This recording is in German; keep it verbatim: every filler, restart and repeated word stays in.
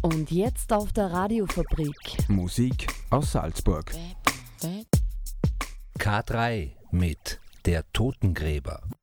Und jetzt auf der Radiofabrik. Musik aus Salzburg. K drei mit Der Totengräber.